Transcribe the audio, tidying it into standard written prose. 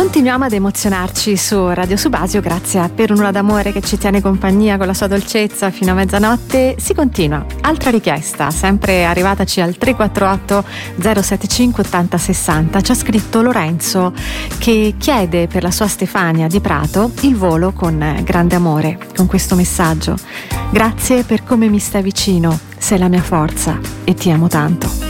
Continuiamo ad emozionarci su Radio Subasio grazie a Per un'ora d'amore che ci tiene compagnia con la sua dolcezza fino a mezzanotte. Si continua. Altra richiesta, sempre arrivataci al 348 075 8060. Ci ha scritto Lorenzo che chiede per la sua Stefania di Prato il volo con grande amore, con questo messaggio: grazie per come mi stai vicino, sei la mia forza e ti amo tanto.